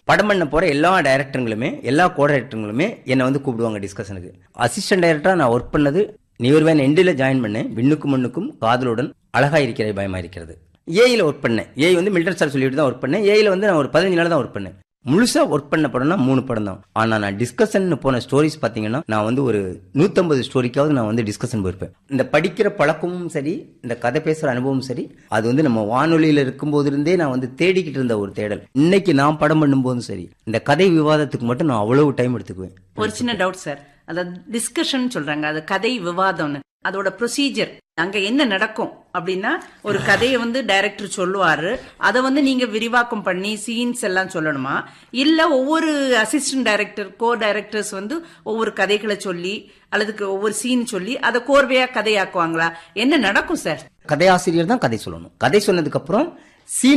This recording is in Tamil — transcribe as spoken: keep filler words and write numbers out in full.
படம் பண்ண போற எல்லா டைரக்டர்களுமே எல்லா கோ டைரக்டர்களுமே என்னை வந்து கூப்பிடுவாங்க டிஸ்கஷனுக்கு. அசிஸ்டன்ட் டைரக்டரா நான் ஒர்க் பண்ணது நியூர்வேன் எண்டில் ஜாயின் பண்ணேன். விண்ணுக்கும் மண்ணுக்கும் காதலுடன் அழகா இருக்கிற பயமா இருக்கிறது. ஏஐல ஒர்க் பண்ணேன். ஏஐ வந்து மில்டன் சார் சொல்லிட்டு தான் ஒர்க் பண்ணேன். ஏஐல வந்து நான் ஒரு பதினஞ்சு நாள் தான் ஒர்க் பண்ணேன். முழுசா ஒர்க் பண்ண படம்னா மூணு படம் தான். ஆனா நான் டிஸ்கஷன் போன ஸ்டோரிஸ் பாத்தீங்கன்னா நான் வந்து ஒரு நூத்தம்பது ஸ்டோரிக்காவது நான் வந்து டிஸ்கஷன் போயிருப்பேன். இந்த படிக்கிற பழக்கமும் சரி, இந்த கதை பேசுற அனுபவமும் சரி, அது வந்து நம்ம வானொலியில இருக்கும் போது இருந்தே நான் வந்து தேடிக்கிட்டு இருந்த ஒரு தேடல். இன்னைக்கு நான் படம் பண்ணும் போதும் சரி, இந்த கதை விவாதத்துக்கு மட்டும் நான் அவ்வளவு டைம் எடுத்துக்குவேன். ஒரு சின்ன டவுட் சார், அத டிஸ்கஷன் சொல்றாங்க, அது கதை விவாதம்னு, அதோட ப்ரொசீஜர் அங்க என்ன நடக்கும் அப்படின்னா, ஒரு கதையை வந்து டைரக்டர் சொல்லுவாரு, அதை வந்து நீங்க விரிவாக்கம் பண்ணி சீன்ஸ் எல்லாம் சொல்லணுமா, இல்ல ஒவ்வொரு அசிஸ்டன்ட் டைரக்டர் கோ டைரக்டர்ஸ் வந்து ஒவ்வொரு கதைகளை சொல்லி அல்லது ஒவ்வொரு சீன் சொல்லி அதை கோர்வையா கதையாக்குவாங்களா, என்ன நடக்கும் சார்? கதையாசிரியர் தான் கதை சொல்லணும். கதை சொன்னதுக்கு அப்புறம் சீன்